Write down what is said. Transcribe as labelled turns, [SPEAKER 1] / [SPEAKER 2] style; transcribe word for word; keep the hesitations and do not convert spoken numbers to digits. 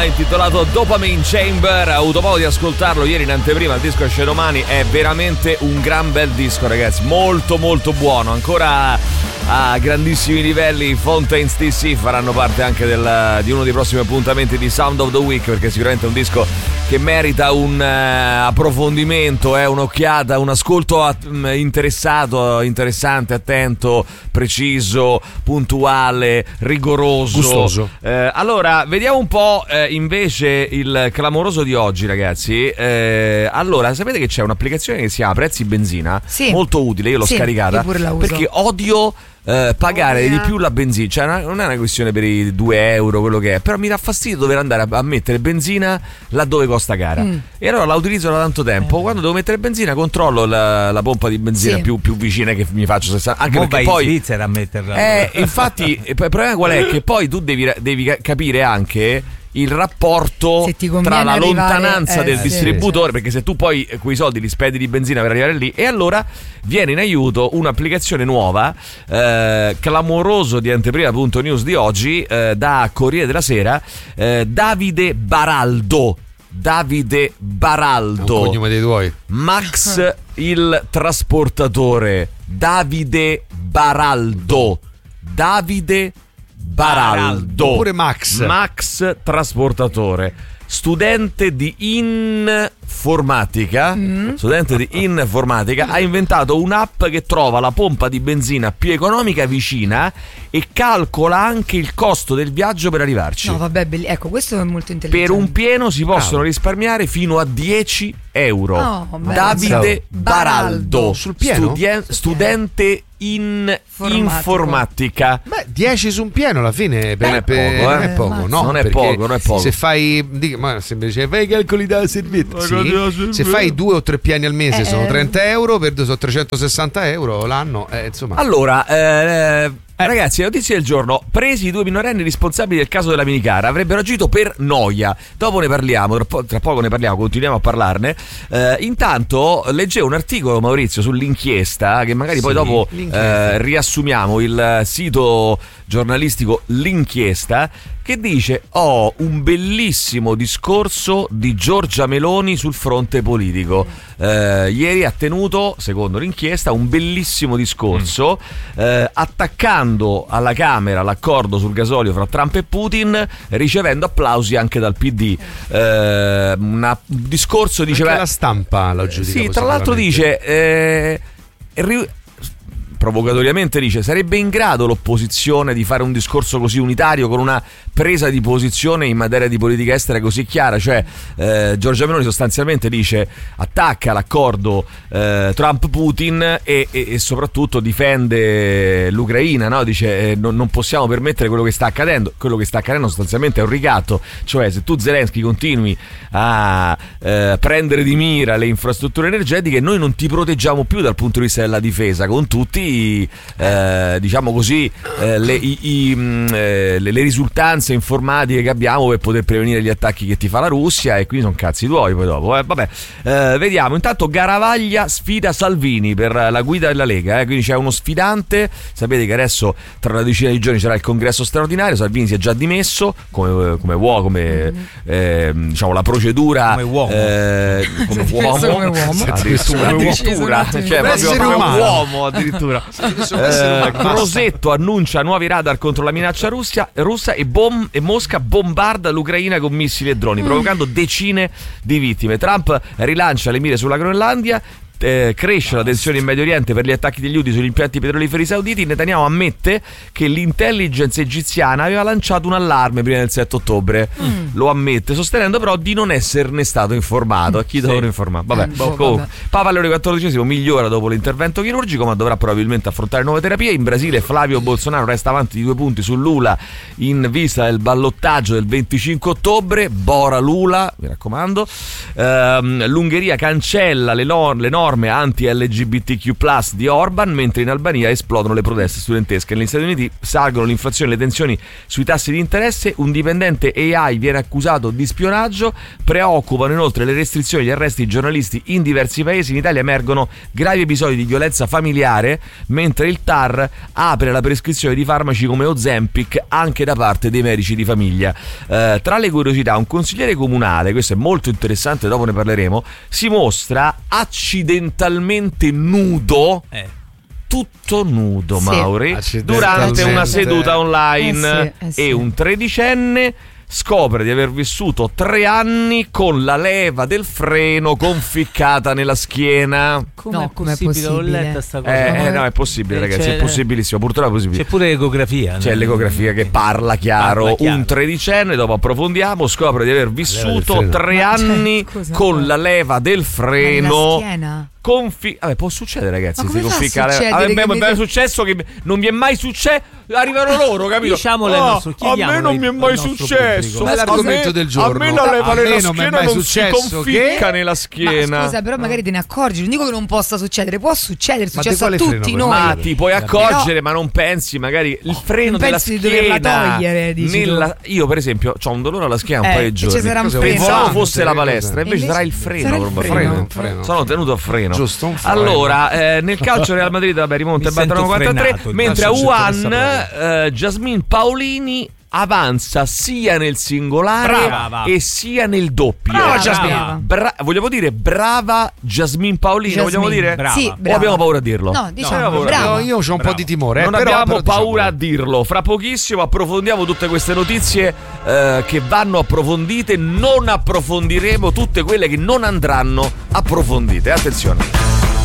[SPEAKER 1] Intitolato Dopamine Chamber, ho avuto modo di ascoltarlo ieri in anteprima, il disco esce domani, è veramente un gran bel disco, ragazzi, molto molto buono, ancora a grandissimi livelli. Fontaines D C faranno parte anche del, di uno dei prossimi appuntamenti di Sound of the Week, perché sicuramente è un disco che merita un uh, approfondimento, eh, un'occhiata, un ascolto a, um, interessato, interessante, attento, preciso, puntuale, rigoroso,
[SPEAKER 2] gustoso.
[SPEAKER 1] Eh, allora, vediamo un po' eh, invece il clamoroso di oggi, ragazzi. Eh, allora, sapete che c'è un'applicazione che si chiama Prezzi Benzina?
[SPEAKER 3] Sì.
[SPEAKER 1] Molto utile, io l'ho
[SPEAKER 3] Sì,
[SPEAKER 1] scaricata
[SPEAKER 3] io pure la uso.
[SPEAKER 1] perché odio eh, pagare
[SPEAKER 3] Oh, yeah.
[SPEAKER 1] di più la benzina. Cioè, non è una questione per i due euro, quello che è, però mi dà fastidio dover andare a, a mettere benzina laddove costa cara. Mm. E allora la utilizzo da tanto tempo. Eh. Quando devo mettere benzina, controllo la, la pompa di benzina sì. più, più vicina che mi faccio sessanta. Anche
[SPEAKER 2] Mo
[SPEAKER 1] perché
[SPEAKER 2] vai
[SPEAKER 1] poi
[SPEAKER 2] in Svizzera a metterla.
[SPEAKER 1] Eh, infatti, il problema qual è? Che poi tu devi, devi capire anche il rapporto tra la lontananza
[SPEAKER 3] arrivare,
[SPEAKER 1] del
[SPEAKER 3] eh,
[SPEAKER 1] distributore,
[SPEAKER 3] sì.
[SPEAKER 1] perché se tu poi quei soldi li spendi di benzina per arrivare lì, e allora viene in aiuto un'applicazione nuova, eh, clamoroso di anteprima punto news di oggi, eh, da Corriere della Sera, eh, Davide Baraldo. Davide Baraldo,
[SPEAKER 2] un cognome dei tuoi.
[SPEAKER 1] Max il trasportatore. Davide Baraldo. Davide Baraldo.
[SPEAKER 2] Oppure Max.
[SPEAKER 1] Max trasportatore. Studente di informatica, mm. studente di informatica, ha inventato un'app che trova la pompa di benzina più economica vicina e calcola anche il costo del viaggio per arrivarci.
[SPEAKER 3] No, vabbè, belli- ecco, questo è molto intelligente.
[SPEAKER 1] Per un pieno si possono
[SPEAKER 2] Bravo.
[SPEAKER 1] risparmiare fino a dieci euro.
[SPEAKER 3] Oh, beh,
[SPEAKER 1] Davide Baraldo,
[SPEAKER 2] sul pieno?
[SPEAKER 1] Studien- studente in
[SPEAKER 3] Informatico.
[SPEAKER 1] informatica.
[SPEAKER 2] Beh, dieci su un pieno alla fine per,
[SPEAKER 1] Non è
[SPEAKER 2] per-
[SPEAKER 1] poco,
[SPEAKER 2] non
[SPEAKER 1] eh.
[SPEAKER 2] è poco,
[SPEAKER 3] Eh,
[SPEAKER 2] no,
[SPEAKER 1] non è
[SPEAKER 2] perché
[SPEAKER 1] poco, non è poco.
[SPEAKER 2] Se fai, dico, ma sembra dice, fai i calcoli da servizio. Sì, se fai due o tre piani al mese
[SPEAKER 3] Eh,
[SPEAKER 2] sono
[SPEAKER 3] eh.
[SPEAKER 2] trenta euro, per due sono trecentosessanta euro l'anno, eh, insomma.
[SPEAKER 1] Allora, eh, ragazzi, notizie del giorno. Presi i due minorenni responsabili del caso della minicara, avrebbero agito per noia. Dopo ne parliamo, tra, po- tra poco ne parliamo, continuiamo a parlarne. Eh, intanto leggevo un articolo, Maurizio, sull'inchiesta, che magari poi
[SPEAKER 2] Sì,
[SPEAKER 1] dopo
[SPEAKER 2] l'inchiesta.
[SPEAKER 1] eh, riassumiamo, il sito giornalistico L'Inchiesta, che dice: ho un bellissimo discorso di Giorgia Meloni sul fronte politico. Eh, ieri ha tenuto, secondo l'inchiesta, un bellissimo discorso eh, attaccando alla Camera l'accordo sul gasolio fra Trump e Putin, ricevendo applausi anche dal P D. Eh, una- un discorso, diceva,
[SPEAKER 2] Anche la stampa la giudica
[SPEAKER 1] sì, tra l'altro
[SPEAKER 2] positivamente.
[SPEAKER 1] dice eh, ri- provocatoriamente dice: sarebbe in grado l'opposizione di fare un discorso così unitario, con una presa di posizione in materia di politica estera così chiara? Cioè eh, Giorgia Meloni sostanzialmente dice, attacca l'accordo eh, Trump-Putin e, e, e soprattutto difende l'Ucraina, no? Dice eh, non, non possiamo permettere quello che sta accadendo. Quello che sta accadendo sostanzialmente è un ricatto, cioè se tu Zelensky continui a eh, prendere di mira le infrastrutture energetiche, noi non ti proteggiamo più dal punto di vista della difesa, con tutti eh, diciamo così eh, le, i, i, mh, eh, le, le risultanze informatiche che abbiamo per poter prevenire gli attacchi che ti fa la Russia, e quindi sono cazzi tuoi poi dopo, eh. Vabbè, eh, vediamo. Intanto Garavaglia sfida Salvini per la guida della Lega, eh. Quindi c'è uno sfidante. Sapete che adesso tra una decina di giorni sarà il congresso straordinario. Salvini si è già dimesso come, come uomo, come eh, diciamo la procedura
[SPEAKER 2] Come uomo.
[SPEAKER 1] eh, come uomo,
[SPEAKER 3] come uomo.
[SPEAKER 1] addirittura,
[SPEAKER 3] Come uomo.
[SPEAKER 1] addirittura,
[SPEAKER 3] Come
[SPEAKER 1] cioè proprio
[SPEAKER 2] essere
[SPEAKER 1] come
[SPEAKER 2] umano.
[SPEAKER 1] uomo addirittura. Eh, Crosetto annuncia nuovi radar contro la minaccia russia, russa e, bom- e Mosca bombarda l'Ucraina con missili e droni, provocando decine di vittime. Trump rilancia le mire sulla Groenlandia. Eh, cresce la tensione in Medio Oriente per gli attacchi degli Houthi sugli impianti petroliferi sauditi. Netanyahu ammette che l'intelligence egiziana aveva lanciato un allarme prima del sette ottobre. Mm. Lo ammette, sostenendo però di non esserne stato informato. A chi
[SPEAKER 2] Sì.
[SPEAKER 1] dovevano informare? Vabbè,
[SPEAKER 3] Eh, boh,
[SPEAKER 1] comunque.
[SPEAKER 3] vabbè.
[SPEAKER 1] Papa Leone quattordicesimo migliora dopo l'intervento chirurgico, ma dovrà probabilmente affrontare nuove terapie. In Brasile Flavio Bolsonaro resta avanti di due punti su Lula in vista del ballottaggio del venticinque ottobre. Bora Lula, mi raccomando. Ehm, L'Ungheria cancella le, no- le norme norme anti-L G B T Q plus di Orban, mentre in Albania esplodono le proteste studentesche. Negli Stati Uniti salgono l'inflazione e le tensioni sui tassi di interesse, un dipendente A I viene accusato di spionaggio, preoccupano inoltre le restrizioni agli arresti di giornalisti in diversi paesi. In Italia emergono gravi episodi di violenza familiare, mentre il T A R apre la prescrizione di farmaci come Ozempic anche da parte dei medici di famiglia. Eh, tra le curiosità, un consigliere comunale, questo è molto interessante, dopo ne parleremo, si mostra accidentalmente nudo, eh. tutto nudo, sì. Mauri, durante una seduta online, eh sì, eh sì. E un tredicenne scopre di aver vissuto tre anni con la leva del freno conficcata nella schiena.
[SPEAKER 4] Come
[SPEAKER 3] no,
[SPEAKER 4] è possibile? Ho letto sta cosa.
[SPEAKER 1] Eh, eh, no, è possibile, eh, ragazzi, è possibilissimo. Purtroppo è possibile.
[SPEAKER 4] C'è pure l'ecografia.
[SPEAKER 1] C'è
[SPEAKER 4] no?
[SPEAKER 1] l'ecografia che parla chiaro.
[SPEAKER 4] Parla chiaro.
[SPEAKER 1] Un tredicenne, dopo approfondiamo, scopre di aver vissuto tre anni cioè, con la leva del freno.
[SPEAKER 3] Schiena.
[SPEAKER 1] Confi- Vabbè, può succedere, ragazzi.
[SPEAKER 3] Ma
[SPEAKER 1] si conficca
[SPEAKER 3] la...
[SPEAKER 1] Vabbè, beh, è successo che non vi è mai successo. Arrivano loro, capito?
[SPEAKER 4] Diciamole
[SPEAKER 1] oh,
[SPEAKER 4] nostro,
[SPEAKER 1] a me non mi è mai successo.
[SPEAKER 2] Ma è l'argomento del giorno.
[SPEAKER 1] A me la leva nella
[SPEAKER 2] non
[SPEAKER 1] schiena
[SPEAKER 2] mai
[SPEAKER 1] non
[SPEAKER 2] successo
[SPEAKER 1] si conficca
[SPEAKER 2] che...
[SPEAKER 1] nella schiena.
[SPEAKER 3] Ma scusa, però magari te ne accorgi. Non dico che non possa succedere, può succedere, è successo a tutti
[SPEAKER 2] freno,
[SPEAKER 3] noi.
[SPEAKER 1] Ma ti puoi accorgere, però... ma non pensi magari il freno della schiena
[SPEAKER 3] di doverla togliere, dici
[SPEAKER 1] nella... Io per esempio ho un dolore alla schiena un
[SPEAKER 3] eh,
[SPEAKER 1] paio di giorni.
[SPEAKER 3] Sarà un
[SPEAKER 1] pensavo fosse la palestra, invece,
[SPEAKER 3] invece
[SPEAKER 1] sarà il freno,
[SPEAKER 3] sarà il
[SPEAKER 1] probabilmente.
[SPEAKER 3] freno.
[SPEAKER 2] freno.
[SPEAKER 1] Sono tenuto a freno.
[SPEAKER 2] Giusto, un freno.
[SPEAKER 1] Allora, eh, nel calcio Real Madrid vabbè, rimonta e battono quarantatré, mentre a Wuhan eh, Jasmine Paolini avanza sia nel singolare brava. E sia nel doppio.
[SPEAKER 3] Brava,
[SPEAKER 1] Jasmine. Bra- vogliamo dire brava Jasmine Paolini? Jasmine. Vogliamo dire?
[SPEAKER 4] Brava.
[SPEAKER 3] Sì,
[SPEAKER 1] o abbiamo paura a dirlo?
[SPEAKER 3] No, diciamo
[SPEAKER 1] no,
[SPEAKER 3] bravo.
[SPEAKER 2] Io ho un
[SPEAKER 4] bravo.
[SPEAKER 2] po' di timore.
[SPEAKER 1] Non
[SPEAKER 2] eh, però,
[SPEAKER 1] abbiamo
[SPEAKER 2] però,
[SPEAKER 1] paura
[SPEAKER 2] diciamo.
[SPEAKER 1] a dirlo. Fra pochissimo approfondiamo tutte queste notizie eh, che vanno approfondite. Non approfondiremo tutte quelle che non andranno approfondite. Attenzione.